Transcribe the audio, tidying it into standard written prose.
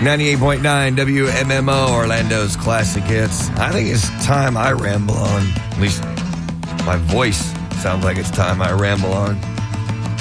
98.9 WMMO, Orlando's classic hits. I think it's time I ramble on. At least my voice sounds like it's time I ramble on.